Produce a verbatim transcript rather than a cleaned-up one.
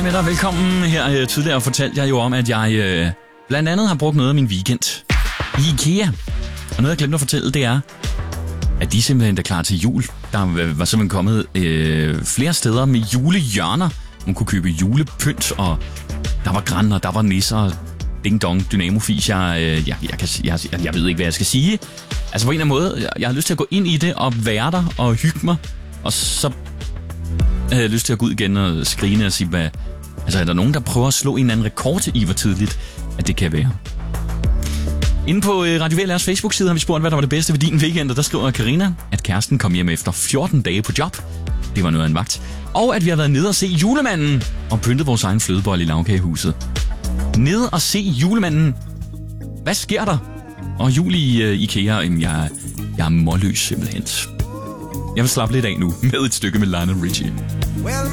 med dig. Velkommen. Her øh, tidligere fortalte jeg jo om, at jeg øh, blandt andet har brugt noget af min weekend i IKEA. Og noget, jeg glemte at fortælle, det er, at de simpelthen er klar til jul. Der var simpelthen kommet øh, flere steder med julehjørner. Man kunne købe julepynt, og der var græn, og der var nisser, ding dong, dynamofis. Jeg, øh, jeg, jeg, kan, jeg, jeg ved ikke, hvad jeg skal sige. Altså på en eller anden måde, jeg, jeg har lyst til at gå ind i det og være der og hygge mig. Og så jeg havde lyst til at gå ud igen og skrine og sige, hvad, altså er der nogen, der prøver at slå en eller anden rekord i, hvor tidligt, at det kan være. Inde på Radio V L R's Facebook-side har vi spurgt, hvad der var det bedste ved din weekend, og der skriver Karina, at kæresten kom hjem efter fjorten dage på job. Det var noget af en vagt. Og at vi har været nede og se Julemanden og pyntet vores egen flødebolle i lavkagehuset. Nede og se Julemanden. Hvad sker der? Og jul i uh, IKEA, jeg, jeg er målløs simpelthen. Jeg vil slappe lidt af nu med et stykke med Lionel Richie. Well,